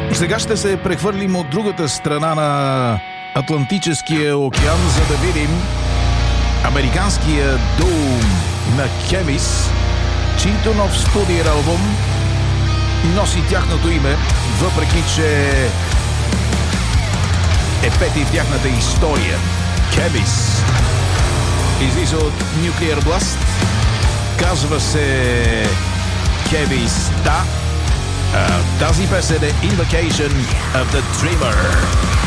Сега ще се прехвърлим от другата страна на Атлантическия океан, за да видим американския дуо на Хемис, чийто нов студиен албум носи тяхното име, въпреки че е пети в тяхната история. Хемис излиза от Nuclear Blast, казва се Хемис, да. Тази песен е Invocation of the Dreamer.